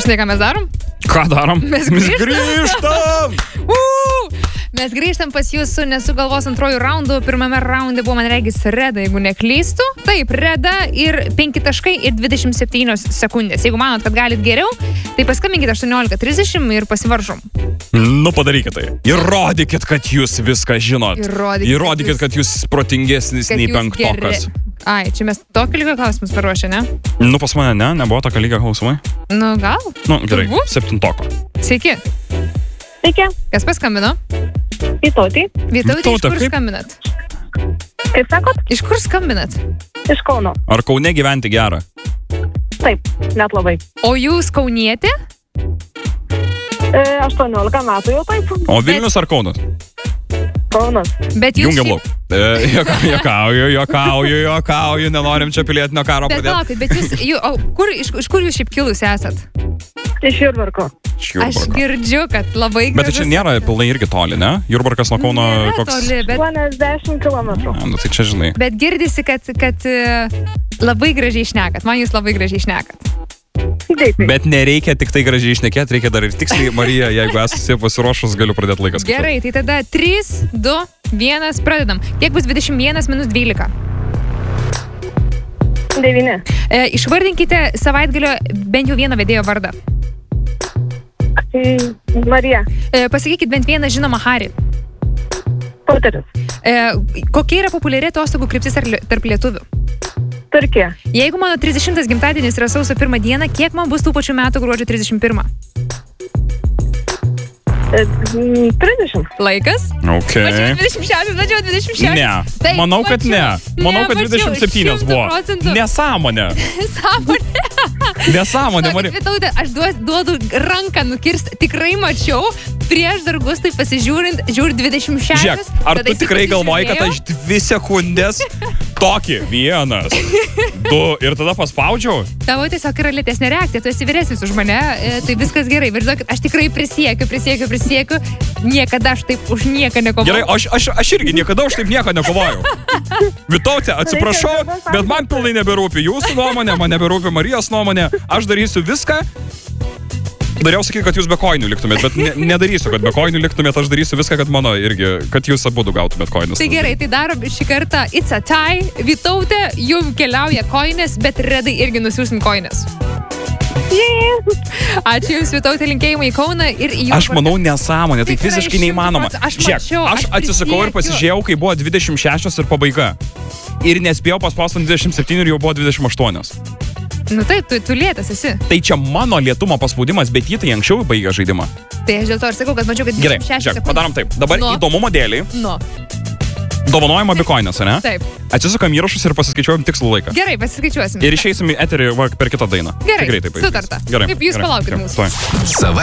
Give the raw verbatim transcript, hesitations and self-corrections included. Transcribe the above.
Žinai, ką mes darom? Ką darom? Mes Mes grįžtam. grįžtam. Uh! Mes grįžtam pas jūsų nesugalvos antrojų raundų. Pirmame raunde buvo, man regis, Reda, jeigu neklystu. Taip, Reda ir penki taškai ir dvidešimt septynios sekundės. Jeigu manot, kad galit geriau, tai paskambinkite aštuoniolika trisdešimt ir pasivaržom. Nu, padarykit tai. Įrodykit, kad jūs viską žinot. Įrodykit, Įrodykit kad kad jūs protingesnis nei jūs penktokas. geri. Ai, čia mes tokio lygio klausimus paruošę, ne? Nu, pas mane ne, nebuvo tokio lygio klausimai. Nu, gal? Nu, gerai, Turbūt. septintoko. Sveiki. Sveiki, Kas paskambino? Vytautė. Vytautė, iš Vytautė, kur kaip? skambinat? Kaip sakot? Iš kur skambinat? Iš Kauno. Ar Kaune gyventi gerą? Taip, net labai. O jūs kaunietė? E, aštuoniolika metų jau taip. O Vilnius ar Kaunas? Kaunas. Bet jūs... Jungiam lauk. E, juoka- Juokauju, juokauju, juokauju, nenorim čia pilietinio karo Bet pradėti. palaukit, bet jūs... Jų, o kur, iš, iš kur jūs šiaip kilus esat? Iš Jurbarko. Aš girdžiu, kad labai Bet tai čia gražus- nėra pilnai irgi toli, ne? Jurbarkas nuo Kauno Nėra koks... toli, bet, aštuoniasdešimt kilometrų. A, nu tai čia žinai. bet girdisi, kad, kad e, labai gražiai šnekat. Man jūs labai gražiai šnekat. Dėkui. Bet nereikia tik tai gražiai išnekėti, reikia dar ir tiksliai, Marija, jeigu esate pasiruošus, galiu pradėti laikas. Gerai, tai tada trys, du, vienas, pradedam. Kiek bus dvidešimt vienas minus dvylika? Devyni. E, išvardinkite savaitgalio bent jau vieną vedėjo vardą. Tai Marija. E, pasakykit bent vieną žinomą Harį. Poteris. E, kokia yra populiari atostogų kryptis ar li- tarp lietuvių? Turkija. Jeigu mano trisdešimtas gimtadienis yra sausio pirmą dieną, kiek man bus tų pačių metų gruodžio trisdešimt pirmą? E, mm, trisdešimt. Laikas? Ok. Mačiau dvidešimt šeštas, mačiau dvidešimt šeštas. Ne, Taip, manau, kad ne. mačiau. Manau, kad Ne, mačiau, dvidešimt septynios buvo. šimtu procentų. Nesąmonė. Nesąmonė. Nesąmonė, Žinokit, Marija. Vytaute, aš duos- duodu ranką nukirsti. Tikrai mačiau, prieš dar Gustui pasižiūrint, žiūri dvidešimt šeštas. Žiūrėk, ar tada tu jisai tikrai galvoji, kad pasižiūrėjo. aš dvi sekundės tokį, vienas, du ir tada paspaudžiau? Tavo tiesiog yra lėtesnė reakcija, tu esi vyresnis už mane, e, tai viskas gerai. Bet žinokit, aš tikrai prisiekiu, prisiekiu, prisiekiu. Niekada aš taip už nieką nekovoju. Gerai, aš, aš, aš irgi niekada už taip nieko nekovojau. Vytautė, atsiprašau, bet man pilnai neberūpi jūsų nuomonė, man neberūpi Marijos nuomonė. Aš darysiu viską. Dariau sakyti, kad jūs be koinių liktumėt, bet ne, nedarysiu, kad be koinių liktumėt, aš darysiu viską, kad mano irgi, kad jūs abudu gautumėt koinus. Tai gerai, tai darom šį kartą It's a tie. Vytautė, jum keliauja koinės, bet Redai irgi nusiųsim koinės. Ačiū Jums, Vytautė, linkėjimai į Kauną ir į Jurbarką. Aš manau nesąmonė, tai Tikrai fiziškai neįmanoma. šimtu procentų. Aš Žiūrėk, mačiau, aš aš atsisakau ir prisiekiu. pasižiūrėjau, kai buvo dvidešimt šešios ir pabaiga. Ir nespėjau paspausti dvidešimt septyni ir jau buvo dvidešimt aštuonios. Nu taip, tu, tu lėtas esi. Tai čia mano lėtumo paspaudimas, bet jį tai anksčiau baigė žaidimą. Tai aš dėl to ir sakau, kad mačiau, kad Gerai, dvidešimt šešios žiūrėk, padarom taip. Dabar Nu. įdomumo dėliai. Nu, Dovanojimo bikoinės, ne? taip. Atsisukam įrašus ir pasiskaičiuojam tikslų laiką. Gerai, pasiskaičiuosim. Ir išeisim į eterį va, per kitą dainą. Gerai, Tikrai taip pavyzdys. sutarta. Gerai. Taip, jūs gerai, palaukit gerai, mūsų. tuoj. Sava